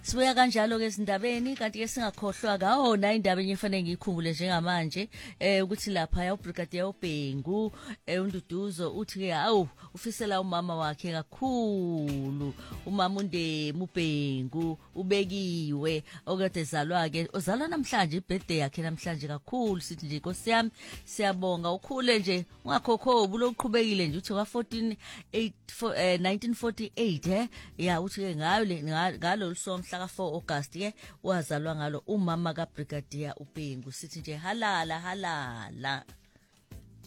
Sibuya kanjalo ke izindabeni kanti ke singakhohlwa ngawona indaba enye efanele ngikhumbule njengamanje ukuthi lapha ya uBrigadier uBhengu uNduduzo uthi ke hawu ufisela umama wakhe kakhulu umama uNdemu uBhengu ubekiwe okade ezalwa ke ozalwa namhlanje ibirthday yakhe namhlanje kakhulu sithi nje Nkosi yami siyabonga ukhule nje ungakhokhobi loqhubekile nje uthi ka 1948 ya uthi ke ngayo ngalo somhla ka 4 August ke wazalwa ngalo umama kaBrigadier uBhengu sithi nje halala